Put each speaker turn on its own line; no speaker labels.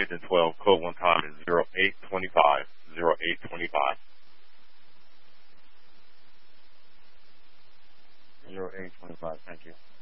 and 12. Code one time is 0825. 0825.
0825. Thank you.